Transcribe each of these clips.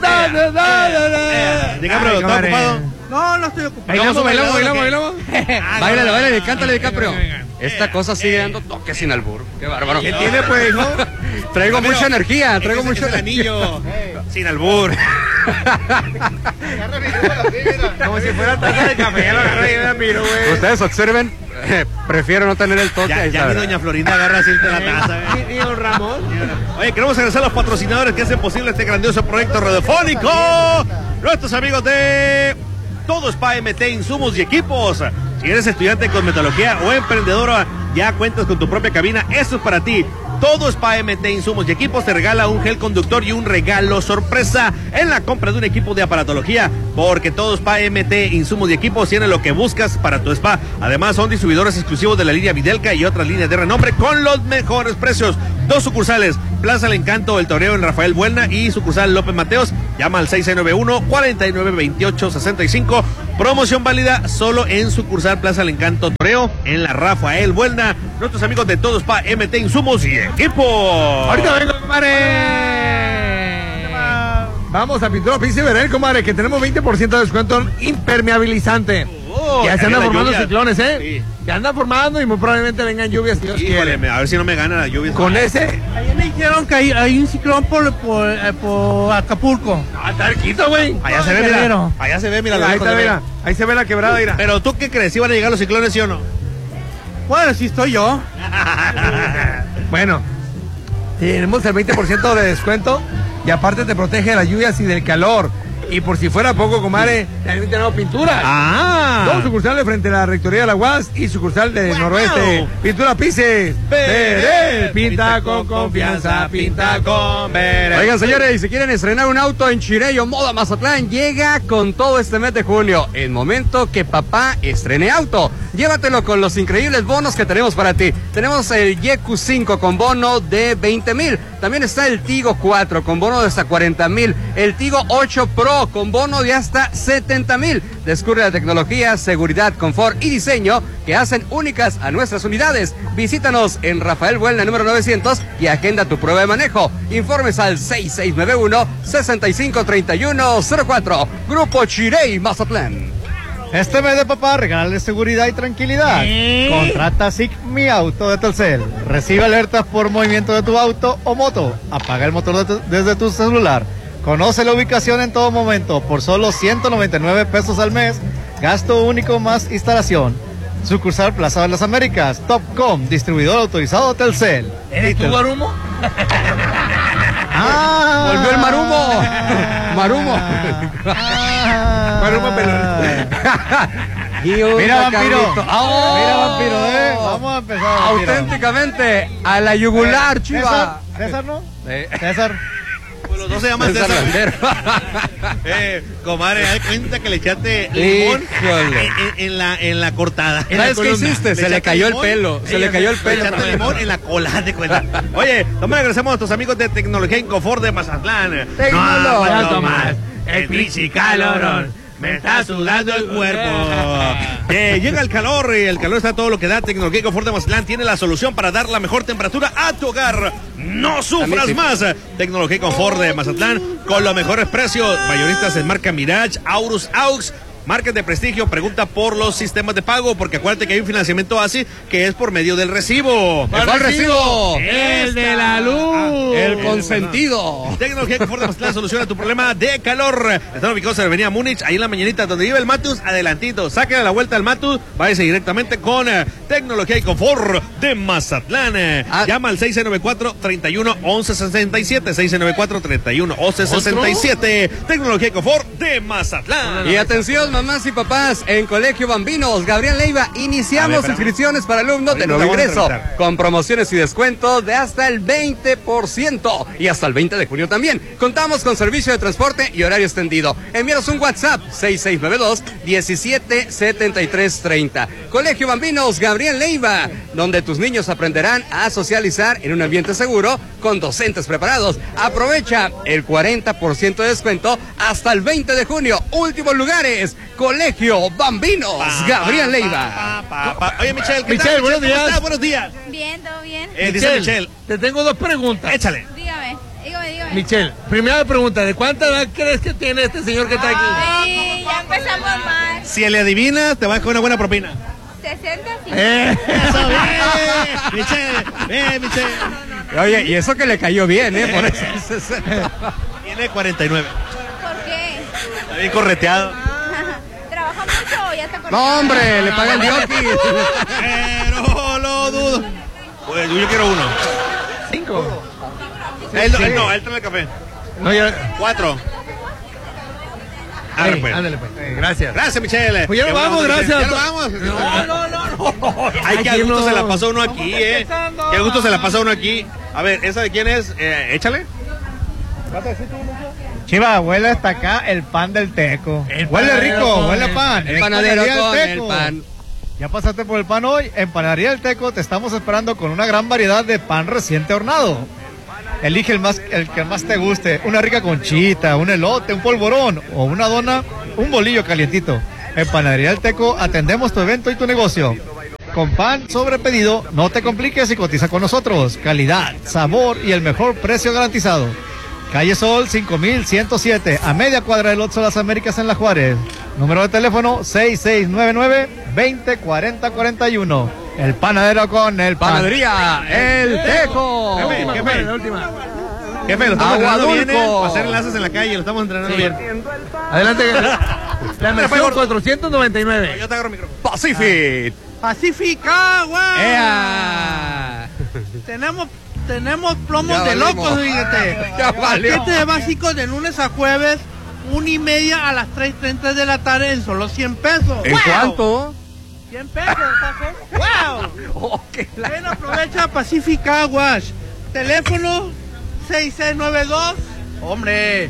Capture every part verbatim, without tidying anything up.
da, da, da, da, da. DiCaprio, ¿está ocupado? No, no estoy ocupado. Bailamos, bailamos, bailamos, bailamos. Báilale, báilale, cántale, DiCaprio. Esta cosa sigue dando toques sin albur. Qué bárbaro. ¿Qué tiene, pues, no? Traigo mucha energía, traigo mucho anillo. Sin albur. Como si fuera taza de café, ya lo agarré y me la miro, güey. Ustedes observen, eh, prefiero no tener el toque. Ya, ya mi doña Florinda agarra siempre la taza. ¿Y don Ramón? Oye, queremos agradecer a los patrocinadores que hacen posible este grandioso proyecto radiofónico. Nuestros amigos de Todo Spa M T, insumos y equipos. Si eres estudiante de cosmetología o emprendedora, ya cuentas con tu propia cabina, esto es para ti. Todo Spa M T, insumos y equipos te regala un gel conductor y un regalo sorpresa en la compra de un equipo de aparatología, porque Todo Spa M T, insumos y equipos tiene lo que buscas para tu spa. Además son distribuidores exclusivos de la línea Videlca y otras líneas de renombre con los mejores precios. Dos sucursales, Plaza El Encanto, El Toreo en Rafael Buelna y sucursal López Mateos. Llama al seis seis nueve uno, cuatro nueve dos ocho, seis cinco. Promoción válida solo en sucursal Plaza El Encanto Toreo en la Rafael Buelna. Nuestros amigos de Todo Spa M T, insumos y equipo. Ahorita vengo, comadre. Vamos a Pintura Pizza y Verel, comadre, que tenemos veinte por ciento de descuento impermeabilizante. Oh, ya se andan formando lluvia. ciclones, ¿eh? Sí. Ya andan formando y muy probablemente vengan lluvias si Dios Híjole, quiere. a ver si no me gana la lluvia. Con ese. Ayer me dijeron que hay, hay un ciclón por, por, eh, por Acapulco. Ah, está cerquito, güey. Allá se ve, mira. Allá se ve, mira. Mira, ahí lejos está, se ve. mira. Ahí se ve la quebrada, mira. Pero tú qué crees, ¿iban a llegar los ciclones, sí o no? Bueno, sí estoy yo. Bueno, tenemos el veinte por ciento de descuento y aparte te protege de las lluvias y del calor. Y por si fuera poco, comadre, también tenemos pintura. Ah. Dos sucursales frente a la Rectoría de la U A S y sucursal de Wow. Noroeste. Pintura Pises. Verel. Pinta con confianza, pinta con Verel. Oigan, señores, y si quieren estrenar un auto en Chirello Moda Mazatlán, llega con todo este mes de junio, el momento que papá estrene auto. Llévatelo con los increíbles bonos que tenemos para ti. Tenemos el Y Q cinco con bono de veinte mil. También está el Tigo cuatro con bono de hasta cuarenta mil. El Tigo ocho Pro con bono de hasta setenta mil. Descubre la tecnología, seguridad, confort y diseño que hacen únicas a nuestras unidades. Visítanos en Rafael Buelna número novecientos y agenda tu prueba de manejo. Informes al seis seis nueve uno, seis cinco tres uno cero cuatro. Grupo Chirey Mazatlán. Este mes de papá, regálale seguridad y tranquilidad. ¿Eh? Contrata SIC Mi Auto de Telcel. Recibe alertas por movimiento de tu auto o moto. Apaga el motor de tu- desde tu celular. Conoce la ubicación en todo momento por solo ciento noventa y nueve pesos al mes. Gasto único más instalación. Sucursal Plaza de las Américas. Topcom, distribuidor autorizado Telcel. ¿Eres tú, Guarumo? ¡Ah! Volvió el Marumo. Marumo. Ah. Marumo pelón. Mira, vampiro. ¡Oh! Mira, vampiro, eh. Vamos a empezar, vampiro. Auténticamente a la yugular, Eh, chiva. César, César, ¿no? Eh. César. Pues los dos se llaman César César. Landero. Eh, comadre, haz cuenta que le echaste limón Híjole. en, en- en la, en la cortada. En ¿Sabes la qué columna. hiciste? Se le echaste cayó el limón, pelo, se ella le cayó el pelo. Le echaste limón en la cola, de cuenta. Oye, también agradecemos a nuestros amigos de Tecnología Incofor de Mazatlán. Tecnología. No aguanto más el pinche calorón. Me está sudando el cuerpo. Eh, llega el calor y el calor está todo lo que da. Tecnología Confort de Mazatlán tiene la solución para dar la mejor temperatura a tu hogar. No sufras También sí. más. Tecnología Confort de Mazatlán con los mejores precios. Mayoristas en marca Mirage, Aurus, Aux. Marcas de prestigio, pregunta por los sistemas de pago, porque acuérdate que hay un financiamiento así que es por medio del recibo. ¿Cuál recibo? El de la luz. El consentido. Tecnología Confort de Mazatlán soluciona tu problema de calor. Están ubicados en la avenida Múnich, ahí en la mañanita donde vive el Matus, adelantito. Sáquenle la vuelta al Matus, váyase directamente con eh, Tecnología y Confort de Mazatlán. Eh, Ah. Llama al seis nueve cuatro, tres uno, once sesenta y siete, seis nueve cuatro, tres uno, once sesenta y siete. Tecnología y Confort de Mazatlán. Y atención, mamás y papás, en Colegio Bambinos, Gabriel Leiva, A iniciamos ver, espérame. inscripciones para alumnos de Ahorita nuevo te voy a ingreso, preguntar. con promociones y descuentos de hasta el veinte por ciento y hasta el veinte de junio también. Contamos con servicio de transporte y horario extendido. Envíanos un WhatsApp seis seis nueve dos, diecisiete setenta y tres treinta. Colegio Bambinos, Gabriel Leiva, donde tus niños aprenderán a socializar en un ambiente seguro con docentes preparados. Aprovecha el cuarenta por ciento de descuento hasta el veinte de junio. Últimos lugares, Colegio Bambinos, Pa, Gabriel pa, Leiva. pa, pa, pa. Oye, Michelle, ¿qué Michelle, tal? buenos ¿Cómo días. estás? Buenos días. Bien, todo bien. Eh, dice Michelle, te tengo dos preguntas. échale. Dígame. Dígame, dígame. Michelle, primera pregunta, ¿de cuánta edad crees que tiene este señor que está aquí? Sí, ya empezamos mal. Si le adivinas, te vas con una buena propina. sesenta, sí. Eh. Eso, bien, Michelle, bien, Michelle. Oye, y eso que le cayó bien, ¿eh? Por eso. Tiene cuarenta y nueve. ¿Por qué? Está bien correteado. ¿Trabaja mucho o ya está con No, hombre, le paga el dioqui. Pero lo dudo. Pues yo quiero uno. Cinco. Él, él no, él trae el café. No, ya. Cuatro. Ey, Ándale, pues. ándale, pues. Eh, gracias. Gracias, Michelle. Pues ya Qué nos buena vamos, onda, gracias. Michelle. Ya nos vamos. No, no, no, no. Ay, qué a Aquí gusto no. se la pasó uno aquí, eh. Qué gusto se la pasa uno aquí. A ver, ¿esa de quién es? Eh, échale. Chiva, huele hasta acá el pan del Teco. El Huele panadero rico, con huele el- a pan. El panadero Panadería con del el Teco. pan. ¿Ya pasaste por el pan hoy? En Panadería del Teco te estamos esperando con una gran variedad de pan reciente hornado. Elige el, más, el que más te guste. Una rica conchita, un elote, un polvorón o una dona, un bolillo calientito. En Panadería del Teco atendemos tu evento y tu negocio. Con pan sobre pedido, no te compliques y cotiza con nosotros. Calidad, sabor y el mejor precio garantizado. Calle Sol cinco mil ciento siete, a media cuadra del Oxxo Las Américas en La Juárez. Número de teléfono seis seis nueve nueve, veinte cuarenta cuarenta y uno. El panadero con el pan. Panadería El Teco. Jefe, Última, jefe. la última. Jefe, lo estamos entrenando bien, eh, Aguadulco. para hacer enlaces en la calle, lo estamos entrenando bien. Adelante. La mención cuatrocientos noventa y nueve. Yo te agarro el micrófono. Pacific. Pacifica, güey. ¡Ea! Tenemos, tenemos plomos Ya de valimos. locos, fíjate. Ya valió. Paquete de básicos de lunes a jueves, una y media a las tres treinta de la tarde en solo cien pesos. ¿En cuánto? cien pesos, ¿estás? ¡Wow! Oh, qué la- Ven, aprovecha Pacifica Wash. Teléfono seis seis nueve dos, hombre,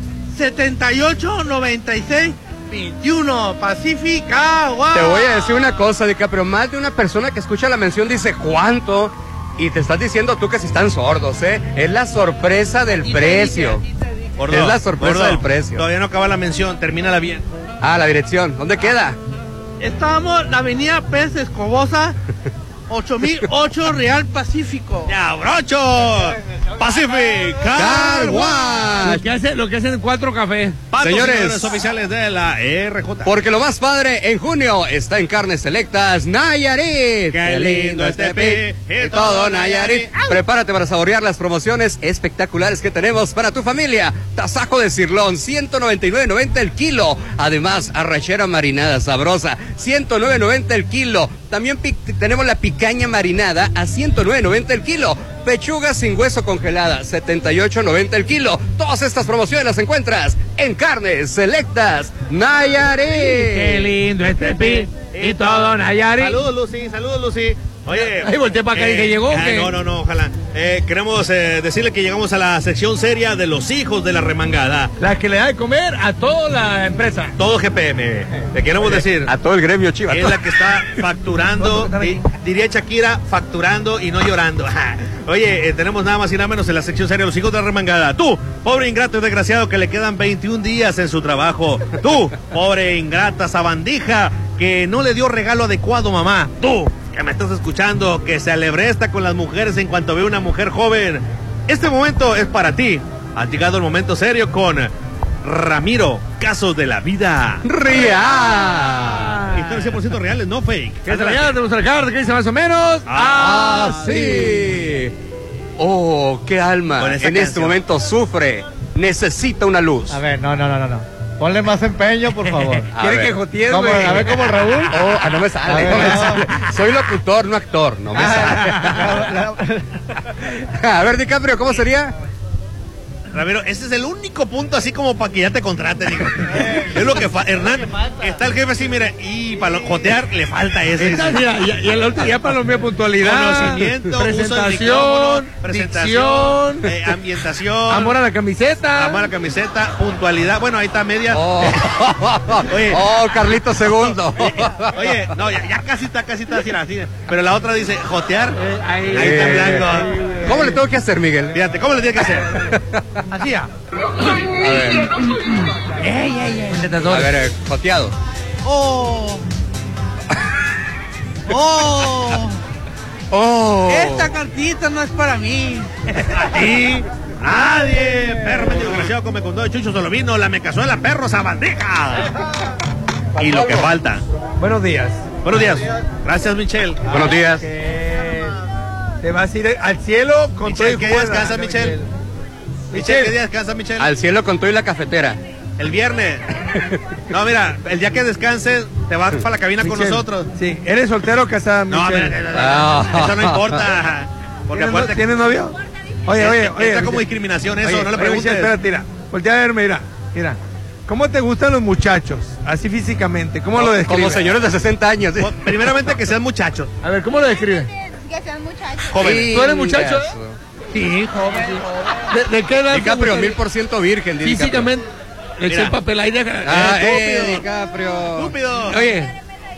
setenta y ocho noventa y seis veintiuno. Pacifica Wash. Te voy a decir una cosa, DiCaprio. Más de una persona que escucha la mención dice ¿cuánto? Y te estás diciendo tú que si están sordos, ¿eh? Es la sorpresa del Y te precio. dije, y te dije. Gordo, Es la sorpresa gordo, del precio. Todavía no acaba la mención, termínala bien. Ah, la dirección. ¿Dónde queda? Estamos en la avenida Pérez Escobosa, ocho mil ocho Real Pacífico. ¡Ya, brocho! Pacific Car Lo Wash. que, hace, lo que hacen cuatro cafés. Patrocinadores Señores. oficiales de la R J. Porque lo más padre en junio está en Carnes Selectas Nayarit. Qué lindo este pi, y todo Nayarit. Prepárate para saborear las promociones espectaculares que tenemos para tu familia. Tasajo de cirlón, ciento noventa y nueve noventa el kilo. Además, arrachera marinada sabrosa, ciento nueve noventa el kilo. También pi- tenemos la picaña marinada a ciento nueve noventa el kilo. Pechuga sin hueso congelada, setenta y ocho noventa el kilo. Todas estas promociones las encuentras en Carnes Selectas Nayarit. Qué lindo este pi y todo Nayarit. Saludos, Lucy, saludos, Lucy. Oye. Ahí volteé para acá y que llegó, ah, ¿qué? No, no, no, ojalá. Eh, queremos eh, decirle que llegamos a la sección seria de los hijos de la remangada. La que le da de comer a toda la empresa. Todo G P M. Le queremos decir. A todo el gremio Chivas. Es la que está facturando, di- diría Shakira, facturando y no llorando. Oye, eh, tenemos nada más y nada menos en la sección seria de los hijos de la remangada. Tú, pobre ingrato y desgraciado que le quedan veintiún días en su trabajo. Tú, pobre ingrata sabandija que no le dio regalo adecuado mamá. Tú, que me estás escuchando, que se alebresta con las mujeres en cuanto ve una mujer joven. Este momento es para ti. Ha llegado el momento serio con Ramiro, casos de la vida. Ría. Historias cien por ciento reales, no fake. Que se la llama, tenemos el card, que dice más o menos. Ah, sí. Oh, qué alma. Con En esa este canción. momento sufre. Necesita una luz. A ver, no, no, no, no, no. Ponle más empeño, por favor. A Quiere ver. que jotees, ¿Cómo? güey. A ver, como Raúl. Oh, ah, no me sale, A ver, no me no. sale. Soy locutor, no actor, no me sale. A ver, DiCaprio, ¿cómo sería? Ramiro, ese es el único punto así como para que ya te contraten, hijo. Es lo que falta. Hernán, está el jefe así, mira, y para lo- jotear le falta ese. Está, mira, y, y el último ya para los míos puntualidad, Conocimiento, uso del presentación, micrófono, presentación, dicción, eh, ambientación, amor a la camiseta. amor a la camiseta, puntualidad. Bueno, ahí está media. Oh, Oye. oh Carlito Segundo. Oye, no, ya, ya casi está, casi está así, así. Pero la otra dice jotear. Eh, ahí, Ahí está en blanco. ¿Cómo le tengo que hacer, Miguel? Fíjate, ¿cómo le tiene que hacer? Así ya. A ver, a ver, eh, joteado. Oh. Oh. Oh. Esta cartita no es para mí. Y Nadie. Perro mendigo desgraciado come con dos chuchos solo vino. La me cazuela, perro, sabandija. Y lo que falta. Buenos días. Buenos días. Gracias, Michelle. Buenos días. Que te vas a ir al cielo con Michelle, todo y ¿qué día juega, descansa, Michelle? Michelle, ¿qué día descansa, Michelle? Al cielo con todo y la cafetera. El viernes. No, mira, el día que descanses, te vas para la cabina con Michelle, nosotros. Sí, ¿eres soltero o casada, No, Michelle? mira, mira, mira, Ah. eso no importa. Porque ¿Tienes, no- acuérdate ¿Tienes novio? Oye, oye, Está oye. como Michelle. discriminación eso, Oye, no le oye, preguntes. Michelle, espérate, mira. Voltea a verme, mira. Mira. ¿Cómo te gustan los muchachos? Así físicamente. ¿Cómo lo describes? Como señores de sesenta años. ¿sí? Pues, primeramente que sean muchachos. A ver, ¿cómo lo describes? Que sean muchachos. Jóvenes. ¿Tú eres muchacho? Chingazo. Sí, joven. ¿De, de qué edad? DiCaprio, te mil gustaría? por ciento virgen. di DiCaprio. Físicamente. Le eché Mira. el papel ahí de... Ah, Eh, eh, DiCaprio. Estúpido. Oye. eh,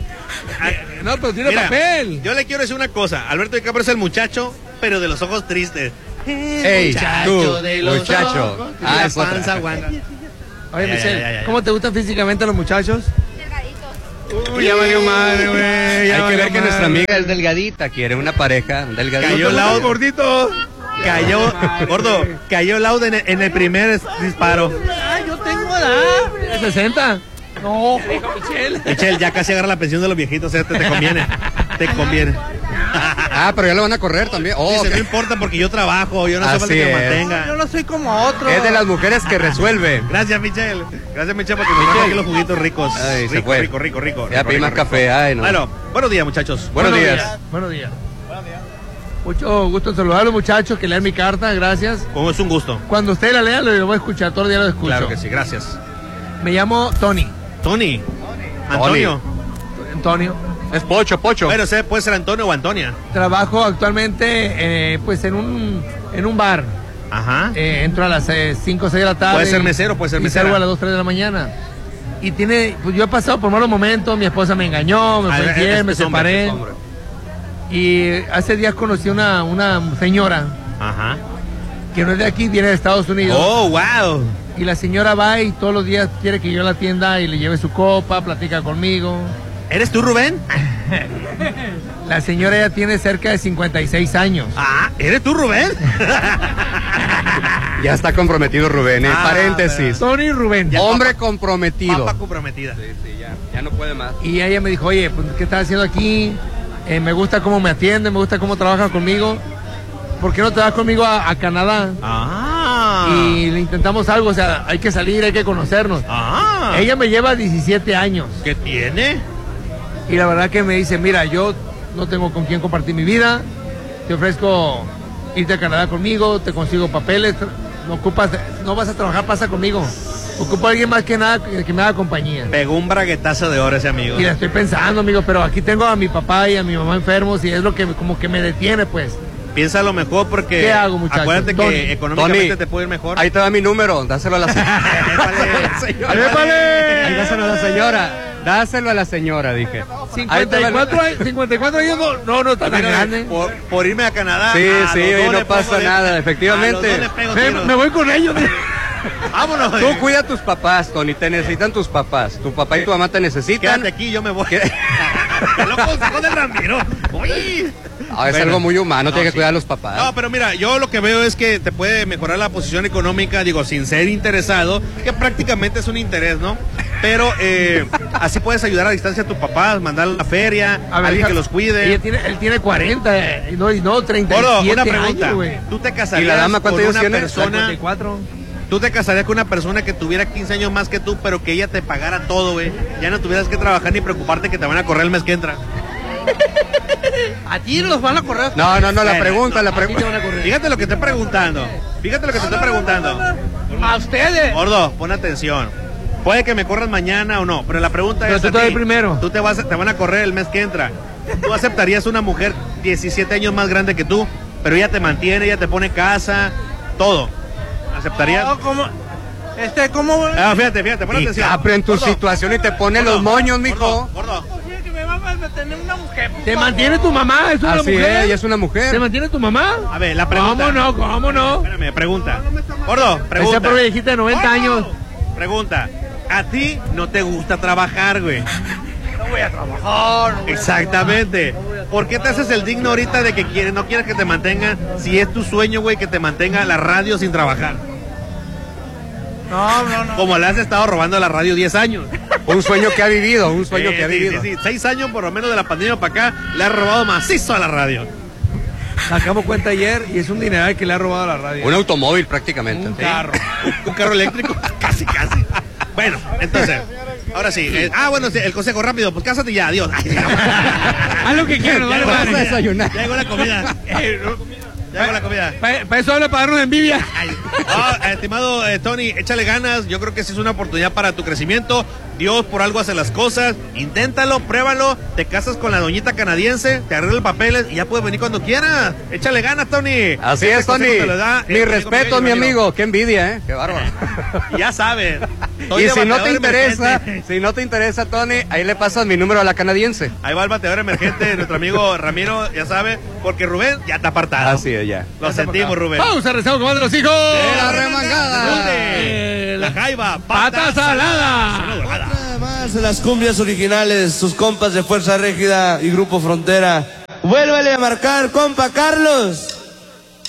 No, pero tiene Mira, papel. yo le quiero decir una cosa. Alberto DiCaprio es el muchacho, pero de los ojos tristes. Ey, tú, muchacho. ojos, Ah, la es otra. panza guanga. Oye, Ya, Michelle, ya, ya, ya, ya. ¿cómo te gustan físicamente los muchachos? Delgaditos. Uy, ya valió madre, güey. ya Hay que valió ver que madre. nuestra amiga es delgadita, quiere una pareja delgadita. Cayó ¿No te la gustan otra. gorditos? Cayó, gordo, cayó Lauda en, en el primer disparo. Ah, yo tengo edad. ¿De sesenta? No, dijo Michelle. Michelle, ya casi agarra la pensión de los viejitos, ¿eh? te, te conviene. Te conviene. Ah, pero ya lo van a correr también. Oh, Dice, ok. no importa porque yo trabajo, yo no soy Así falta que me es. mantenga. Yo no soy como otro. Es de las mujeres que resuelve. Gracias, Michelle. Gracias, Michelle, porque nos trajo aquí los juguitos ricos. Ay, se rico, fue. rico, rico, rico. Ya rico, pedí rico, más rico. café. Ay, no. Bueno, buenos días, muchachos. Buenos días. Buenos días. Mucho gusto en saludar a los muchachos que lean mi carta, gracias. Como es un gusto. Cuando usted la lea, lo voy a escuchar, todo el día lo escucho. Claro que sí, gracias. Me llamo Tony. Tony. Antonio. Antonio. Es Pocho, Pocho. Bueno, ese puede ser Antonio o Antonia. Trabajo actualmente eh, pues en un, en un bar. Ajá. Eh, entro a las cinco o seis de la tarde. Puede ser mesero, puede ser y mesera. salgo a las dos o tres de la mañana. Y tiene, pues yo he pasado por malos momentos, mi esposa me engañó, me Ah, fue es- infiel, es- me es hombre, separé. es hombre. Y hace días conocí una, una señora Ajá. que no es de aquí, viene de Estados Unidos. Oh, wow. Y la señora va y todos los días quiere que yo la atienda y le lleve su copa, platica conmigo. ¿Eres tú, Rubén? La señora ya tiene cerca de cincuenta y seis años. Ah, ¿eres tú, Rubén? Ya está comprometido Rubén. En Ah, paréntesis. Tony Rubén. Hombre comprometido. Papa comprometida. Sí, sí, ya. Ya no puede más. Y ella me dijo, oye, pues, ¿qué estás haciendo aquí? Eh, me gusta cómo me atiende, me gusta cómo trabaja conmigo. ¿Por qué no te vas conmigo a, a Canadá? Ah. Y le intentamos algo, o sea, hay que salir, hay que conocernos. Ah. Ella me lleva diecisiete años. ¿Qué tiene? Y la verdad que me dice, mira, yo no tengo con quién compartir mi vida. Te ofrezco irte a Canadá conmigo, te consigo papeles. No ocupas, no vas a trabajar, pasa conmigo. Ocupo a alguien más que nada que, que me haga compañía. Pegó un braguetazo de oro ese amigo. Y la estoy pensando, amigo, pero aquí tengo a mi papá y a mi mamá enfermos y es lo que como que me detiene, pues. Piensa lo mejor porque. ¿Qué hago, muchachos? Acuérdate Tony. que económicamente Tony, te puede ir mejor. Ahí te da mi número. Dáselo a la señora. Épale. ¡Épale! Ahí dáselo a la señora. Dáselo a la señora, dije. Ahí te cincuenta y va- cuatro años, cincuenta y cuatro años no, no, no está tan Mira, grande. por, por irme a Canadá. Sí, a sí, los hoy dos no le pasa pongo de- nada, efectivamente. a los dos le pego Me, tiros. me voy con ellos. Vámonos. Tú cuida a tus papás, Tony. Te necesitan tus papás. Tu papá y tu mamá te necesitan. Quédate aquí, yo me voy. Qué loco, hijo de Ramiro. Uy. Ah, es Bueno. algo muy humano. No, Tiene que sí. cuidar a los papás. No, pero mira, yo lo que veo es que te puede mejorar la posición económica, digo, sin ser interesado, que prácticamente es un interés, ¿no? Pero eh, así puedes ayudar a distancia a tu papá, mandarle a la feria, a alguien hija, que los cuide. ella tiene, él tiene cuarenta, eh, y no, y no, treinta y Gordo, siete una pregunta. años, güey. ¿Tú te casarías ¿Y la dama cuántos con años una tiene? persona? cincuenta y cuatro. ¿Tú te casarías con una persona que tuviera quince años más que tú, pero que ella te pagara todo, güey? Ya no tuvieras que trabajar ni preocuparte que te van a correr el mes que entra. A ti los van a correr. No, no, no, la Bueno, pregunta, la A ti te pregunta. van a correr. Fíjate lo que te estoy preguntando. Fíjate lo que te estoy preguntando. A ustedes. Gordo, pon atención. Puede que me corran mañana o no, pero la pregunta Pero es tú a te vas ti. primero. Tú te vas, a- te van a correr el mes que entra. ¿Tú aceptarías una mujer diecisiete años más grande que tú, pero ella te mantiene, ella te pone casa, todo? ¿Aceptarías? No, ¿cómo? Este, ¿cómo? Ah, fíjate, fíjate, pon Y atención. capre en tu Gordo, situación y te pone gordo, los moños, gordo, mijo. Gordo, ¿Posible que me va a tener una mujer? por ¿Te favor? mantiene tu mamá? ¿Es una Así mujer? es, ella es una ¿Te mujer. mantiene tu mamá? A ver, la pregunta. ¿Cómo no? ¿Cómo no? Espérame, pregunta. Gordo, Esa pregunta. pobre viejita de noventa años. Pregunta. A ti no te gusta trabajar, güey. No voy a trabajar. Exactamente. ¿Por qué te haces el digno ahorita de que quiere, no quieres que te mantenga, si es tu sueño, güey, que te mantenga la radio sin trabajar? No, no, no. Como le has estado robando a la radio diez años. Un sueño que ha vivido, un sueño Sí, que ha sí, vivido. sí, sí. Seis años por lo menos de la pandemia para acá, le has robado macizo a la radio. Sacamos cuenta ayer y es un dineral que le ha robado a la radio. Un automóvil prácticamente. Un Sí. carro. Un carro eléctrico, casi, casi. Bueno, entonces, ahora sí. eh, ah, bueno, sí, el consejo rápido, pues cásate ya, adiós. Ay, Haz lo que quieras, ya, vale, llegó, madre. a desayunar. ya llegó la comida. Eh, no, ya llegó la comida. Para eso habla para darnos envidia. Ay, oh, estimado eh, Tony, échale ganas. Yo creo que sí es una oportunidad para tu crecimiento. Dios por algo hace las cosas. Inténtalo, pruébalo. Te casas con la doñita canadiense, te arregla papeles y ya puedes venir cuando quieras. Échale ganas, Tony. Así Este es, Tony. consejo te lo da Mi el amigo respeto, Miguel mi Ramiro. amigo. Qué envidia, ¿eh? Qué bárbaro. Ya sabes. Soy Y de si no te bateador interesa, emergente. si no te interesa, Tony, ahí le pasas mi número a la canadiense. Ahí va el bateador emergente, nuestro amigo Ramiro, ya sabe, porque Rubén ya está apartado. Así es, ya. Lo sentimos, Rubén. Pausa, rezamos como de los hijos. De la remangada. ¿Dónde? La jaiba, Pata salada. Nada más de las cumbias originales, sus compas de Fuerza Régida y Grupo Frontera. Vuélvele a marcar, compa Carlos.